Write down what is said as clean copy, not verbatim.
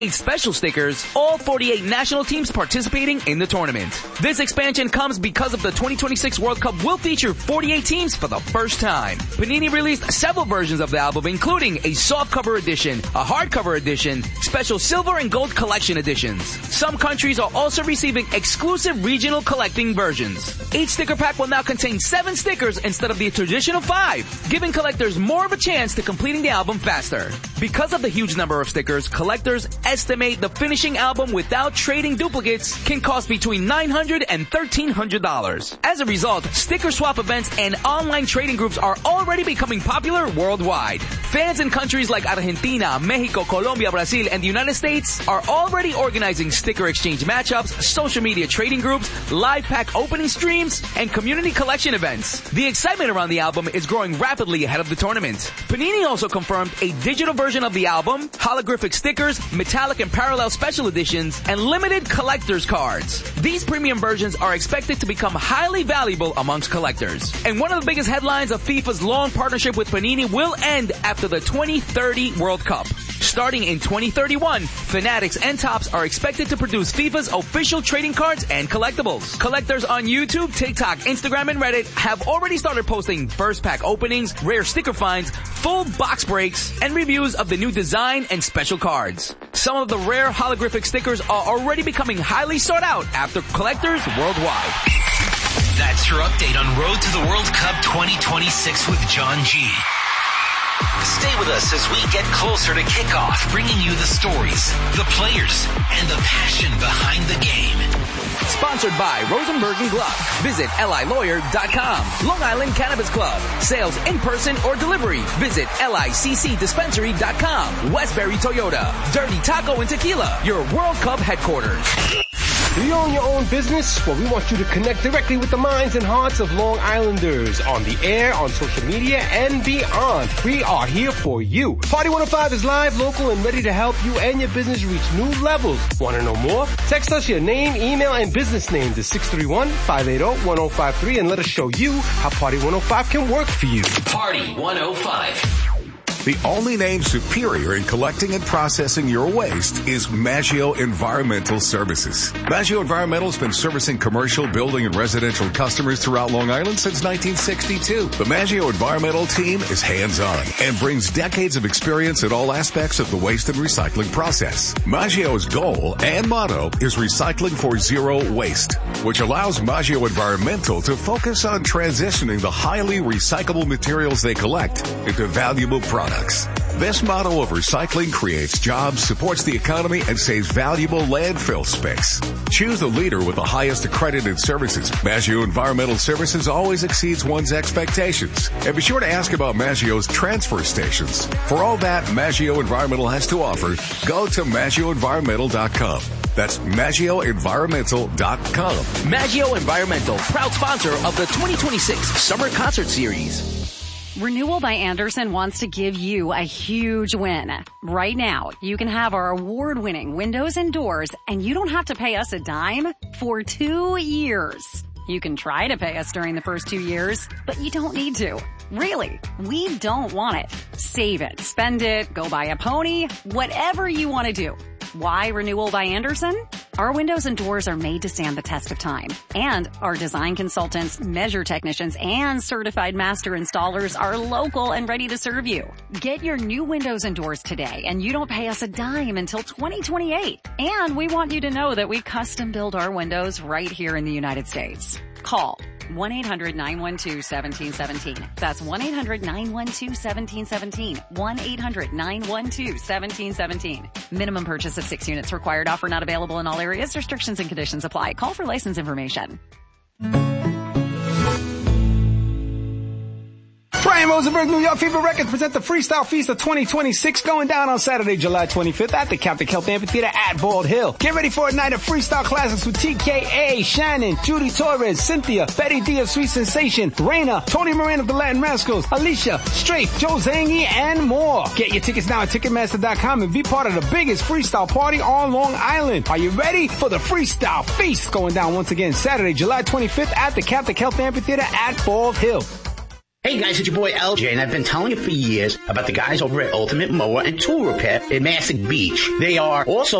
Special stickers, all 48 national teams participating in the tournament. This expansion comes because of the 2026 World Cup will feature 48 teams for the first time. Panini released several versions of the album, including a softcover edition, a hardcover edition, special silver and gold collection editions. Some countries are also receiving exclusive regional collecting versions. Each sticker pack will now contain 7 stickers instead of the traditional 5, giving collectors more of a chance to completing the album faster. Because of the huge number of stickers, collectors estimate the finishing album without trading duplicates can cost between $900 and $1,300. As a result, sticker swap events and online trading groups are already becoming popular worldwide. Fans in countries like Argentina, Mexico, Colombia, Brazil, and the United States are already organizing sticker exchange matchups, social media trading groups, live pack opening streams, and community collection events. The excitement around the album is growing rapidly ahead of the tournament. Panini also confirmed a digital version of the album, holographic stickers, metallic and parallel special editions, and limited collector's cards. These premium versions are expected to become highly valuable amongst collectors. And one of the biggest headlines of FIFA's long partnership with Panini will end after the 2030 World Cup. Starting in 2031, Fanatics and Topps are expected to produce FIFA's official trading cards and collectibles. Collectors on YouTube, TikTok, Instagram, and Reddit have already started posting first pack openings, rare sticker finds, full box breaks, and reviews of the new design and special cards. Some of the rare holographic stickers are already becoming highly sought out after collectors worldwide. That's your update on Road to the World Cup 2026 with John G. Stay with us as we get closer to kickoff, bringing you the stories, the players, and the passion behind the game. Sponsored by Rosenberg & Gluck. Visit LILawyer.com. Long Island Cannabis Club. Sales in person or delivery. Visit LICCdispensary.com. Westbury Toyota. Dirty Taco and Tequila. Your World Cup headquarters. Do you own your own business? Well, we want you to connect directly with the minds and hearts of Long Islanders on the air, on social media, and beyond. We are here for you. Party 105 is live, local, and ready to help you and your business reach new levels. Want to know more? Text us your name, email, and business name to 631-580-1053 and let us show you how Party 105 can work for you. Party 105. The only name superior in collecting and processing your waste is Maggio Environmental Services. Maggio Environmental has been servicing commercial, building, and residential customers throughout Long Island since 1962. The Maggio Environmental team is hands-on and brings decades of experience in all aspects of the waste and recycling process. Maggio's goal and motto is recycling for zero waste, which allows Maggio Environmental to focus on transitioning the highly recyclable materials they collect into valuable products. This motto of recycling creates jobs, supports the economy, and saves valuable landfill space. Choose the leader with the highest accredited services. Maggio Environmental Services always exceeds one's expectations. And be sure to ask about Maggio's transfer stations. For all that Maggio Environmental has to offer, go to MaggioEnvironmental.com. That's MaggioEnvironmental.com. Maggio Environmental, proud sponsor of the 2026 Summer Concert Series. Renewal by Andersen wants to give you a huge win. Right now, you can have our award-winning windows and doors, and you don't have to pay us a dime for 2 years. You can try to pay us during the first 2 years, but you don't need to. Really, we don't want it. Save it, spend it, go buy a pony, whatever you want to do. Why Renewal by Andersen? Our windows and doors are made to stand the test of time. And our design consultants, measure technicians, and certified master installers are local and ready to serve you. Get your new windows and doors today, and you don't pay us a dime until 2028. And we want you to know that we custom build our windows right here in the United States. Call 1-800-912-1717. That's 1-800-912-1717. 1-800-912-1717. Minimum purchase of 6 units required. Offer not available in all areas. Restrictions and conditions apply. Call for license information. Brian Rosenberg, New York Fever Records present the Freestyle Feast of 2026 going down on Saturday, July 25th at the Catholic Health Amphitheater at Bald Hill. Get ready for a night of freestyle classics with TKA, Shannon, Judy Torres, Cynthia, Betty D of Sweet Sensation, Raina, Tony Moran of the Latin Rascals, Alicia, Strafe, Joe Zangi, and more. Get your tickets now at Ticketmaster.com and be part of the biggest freestyle party on Long Island. Are you ready for the Freestyle Feast going down once again Saturday, July 25th at the Catholic Health Amphitheater at Bald Hill? Hey guys, it's your boy LJ, and I've been telling you for years about the guys over at Ultimate Mower and Tool Repair in Massac Beach. They are also